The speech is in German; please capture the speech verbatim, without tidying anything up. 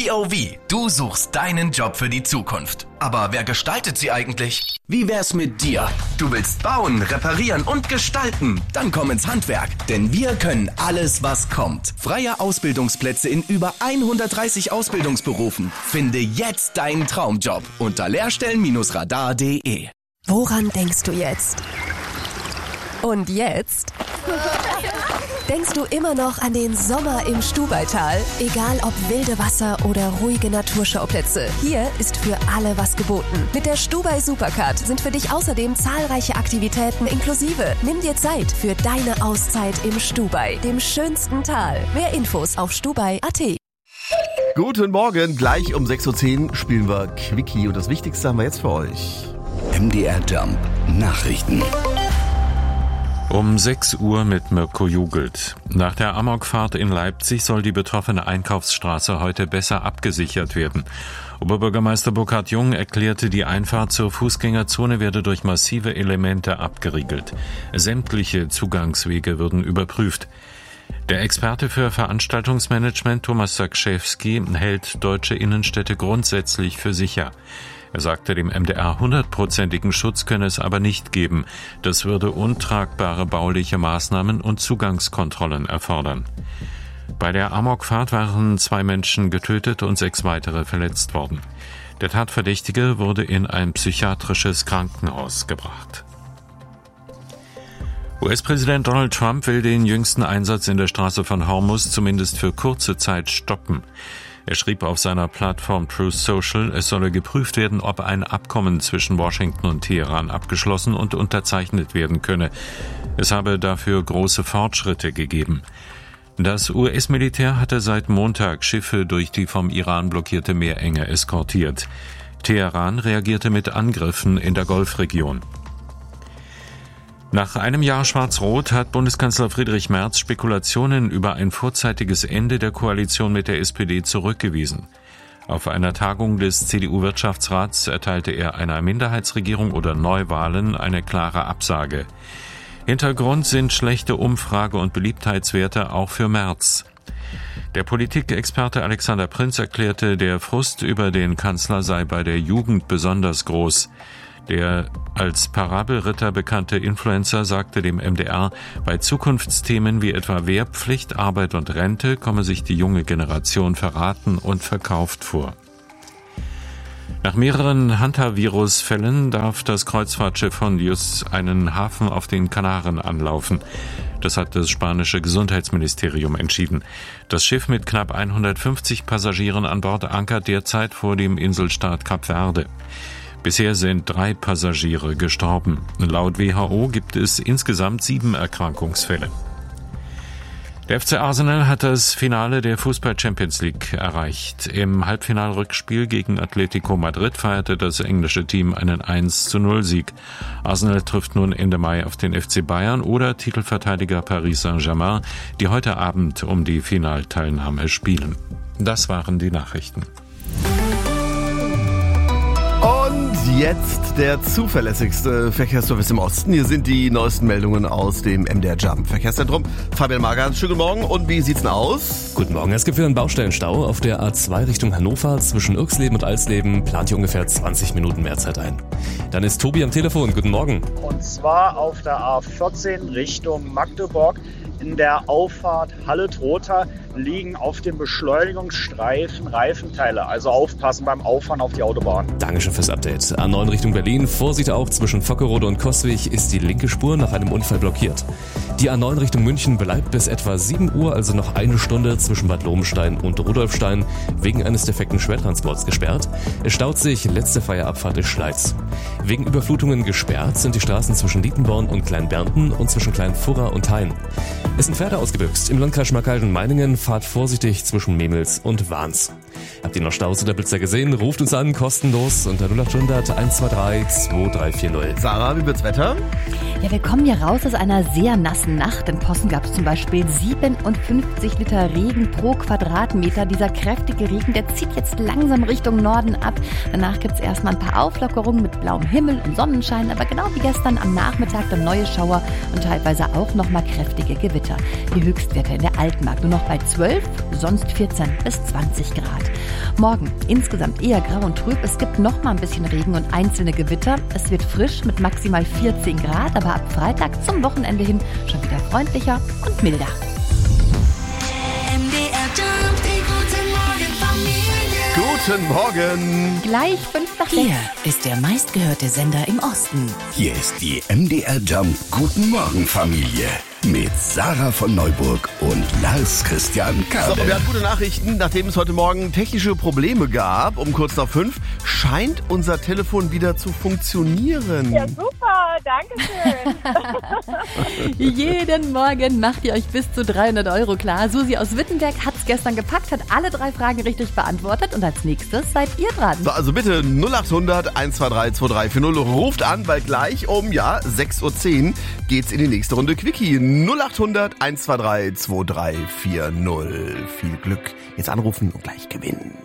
P O V, du suchst deinen Job für die Zukunft. Aber wer gestaltet sie eigentlich? Wie wär's mit dir? Du willst bauen, reparieren und gestalten? Dann komm ins Handwerk, denn wir können alles, was kommt. Freie Ausbildungsplätze in über hundertdreißig Ausbildungsberufen. Finde jetzt deinen Traumjob unter lehrstellen Bindestrich radar punkt de. Woran denkst du jetzt? Und jetzt? Denkst du immer noch an den Sommer im Stubaital? Egal ob wilde Wasser oder ruhige Naturschauplätze, hier ist für alle was geboten. Mit der Stubai Supercard sind für dich außerdem zahlreiche Aktivitäten inklusive. Nimm dir Zeit für deine Auszeit im Stubai, dem schönsten Tal. Mehr Infos auf stubai punkt at. Guten Morgen, gleich um sechs Uhr zehn spielen wir Quickie und das Wichtigste haben wir jetzt für euch. M D R Jump Nachrichten. Um sechs Uhr mit Mirko Jugelt. Nach der Amokfahrt in Leipzig soll die betroffene Einkaufsstraße heute besser abgesichert werden. Oberbürgermeister Burkhard Jung erklärte, die Einfahrt zur Fußgängerzone werde durch massive Elemente abgeriegelt. Sämtliche Zugangswege würden überprüft. Der Experte für Veranstaltungsmanagement Thomas Zakrzewski hält deutsche Innenstädte grundsätzlich für sicher. Er sagte dem M D R, hundertprozentigen Schutz könne es aber nicht geben. Das würde untragbare bauliche Maßnahmen und Zugangskontrollen erfordern. Bei der Amokfahrt waren zwei Menschen getötet und sechs weitere verletzt worden. Der Tatverdächtige wurde in ein psychiatrisches Krankenhaus gebracht. U S-Präsident Donald Trump will den jüngsten Einsatz in der Straße von Hormuz zumindest für kurze Zeit stoppen. Er schrieb auf seiner Plattform Truth Social, es solle geprüft werden, ob ein Abkommen zwischen Washington und Teheran abgeschlossen und unterzeichnet werden könne. Es habe dafür große Fortschritte gegeben. Das U S-Militär hatte seit Montag Schiffe durch die vom Iran blockierte Meerenge eskortiert. Teheran reagierte mit Angriffen in der Golfregion. Nach einem Jahr Schwarz-Rot hat Bundeskanzler Friedrich Merz Spekulationen über ein vorzeitiges Ende der Koalition mit der S P D zurückgewiesen. Auf einer Tagung des C D U-Wirtschaftsrats erteilte er einer Minderheitsregierung oder Neuwahlen eine klare Absage. Hintergrund sind schlechte Umfrage- und Beliebtheitswerte auch für Merz. Der Politikexperte Alexander Prinz erklärte, der Frust über den Kanzler sei bei der Jugend besonders groß. Der als Parabelritter bekannte Influencer sagte dem M D R, bei Zukunftsthemen wie etwa Wehrpflicht, Arbeit und Rente komme sich die junge Generation verraten und verkauft vor. Nach mehreren Hantavirus-Fällen darf das Kreuzfahrtschiff Hondius einen Hafen auf den Kanaren anlaufen. Das hat das spanische Gesundheitsministerium entschieden. Das Schiff mit knapp hundertfünfzig Passagieren an Bord ankert derzeit vor dem Inselstaat Kap Verde. Bisher sind drei Passagiere gestorben. Laut W H O gibt es insgesamt sieben Erkrankungsfälle. Der F C Arsenal hat das Finale der Fußball-Champions League erreicht. Im Halbfinalrückspiel gegen Atletico Madrid feierte das englische Team einen eins zu null Sieg. Arsenal trifft nun Ende Mai auf den F C Bayern oder Titelverteidiger Paris Saint-Germain, die heute Abend um die Finalteilnahme spielen. Das waren die Nachrichten. Und jetzt der zuverlässigste Verkehrsservice im Osten. Hier sind die neuesten Meldungen aus dem M D R Jump Verkehrszentrum. Fabian Mager, schönen guten Morgen. Und wie sieht's denn aus? Guten Morgen. Es gibt wieder einen Baustellenstau auf der A zwei Richtung Hannover. Zwischen Irksleben und Alsleben plant hier ungefähr zwanzig Minuten mehr Zeit ein. Dann ist Tobi am Telefon. Guten Morgen. Und zwar auf der A vierzehn Richtung Magdeburg. In der Auffahrt Halle-Trotha liegen auf dem Beschleunigungsstreifen Reifenteile. Also aufpassen beim Auffahren auf die Autobahn. Dankeschön fürs Update. A neun Richtung Berlin. Vorsicht auch, zwischen Vockerode und Coswig ist die linke Spur nach einem Unfall blockiert. Die A neun Richtung München bleibt bis etwa sieben Uhr, also noch eine Stunde zwischen Bad Lobenstein und Rudolfstein, wegen eines defekten Schwertransports gesperrt. Es staut sich, letzte Feierabfahrt ist Schleiz. Wegen Überflutungen gesperrt sind die Straßen zwischen Lietenborn und Kleinbernten und zwischen Kleinfurra und Hain. Es sind Pferde ausgebüxt. Im Landkreis Schmalkalden-Meiningen fahrt vorsichtig zwischen Memels und Wahns. Habt ihr noch Staus oder Blitzer gesehen? Ruft uns an, kostenlos unter null acht hundert eins zwei drei zwei drei vier null. Sarah, wie wird's Wetter? Ja, wir kommen hier raus aus einer sehr nassen Nacht. In Possen gab es zum Beispiel siebenundfünfzig Liter Regen pro Quadratmeter. Dieser kräftige Regen, der zieht jetzt langsam Richtung Norden ab. Danach gibt es erstmal ein paar Auflockerungen mit blauem Himmel und Sonnenschein. Aber genau wie gestern am Nachmittag dann neue Schauer und teilweise auch nochmal kräftige Gewitter. Die Höchstwerte in der Altmark nur noch bei zwölf, sonst vierzehn bis zwanzig Grad. Morgen insgesamt eher grau und trüb. Es gibt noch mal ein bisschen Regen und einzelne Gewitter. Es wird frisch mit maximal vierzehn Grad, aber ab Freitag zum Wochenende hin schon wieder freundlicher und milder. M D R Jump, die gute Morgen Familie. Guten Morgen. Gleich fünf nach sechs. Hier ist der meistgehörte Sender im Osten. Hier ist die M D R Jump Guten Morgen Familie mit Sarah von Neuburg und Lars Christian So, Kabel. wir haben gute Nachrichten. Nachdem es heute Morgen technische Probleme gab, um kurz nach fünf, scheint unser Telefon wieder zu funktionieren. Ja, super, danke schön. Jeden Morgen macht ihr euch bis zu dreihundert Euro klar. Susi aus Wittenberg hat es gestern gepackt, hat alle drei Fragen richtig beantwortet und als nächstes seid ihr dran. So, also bitte null acht hundert eins zwei drei zwei drei vier null ruft an, weil gleich um ja sechs Uhr zehn geht's in die nächste Runde Quickie. null acht hundert eins zwei drei zwei drei vier null. Viel Glück. Jetzt anrufen und gleich gewinnen.